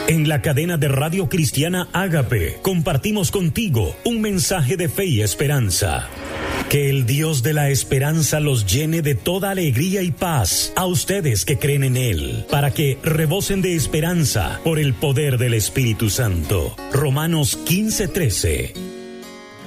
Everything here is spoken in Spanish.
En la cadena de Radio Cristiana Ágape compartimos contigo un mensaje de fe y esperanza. Que el Dios de la esperanza los llene de toda alegría y paz a ustedes que creen en Él, para que rebosen de esperanza por el poder del Espíritu Santo. Romanos 15:13.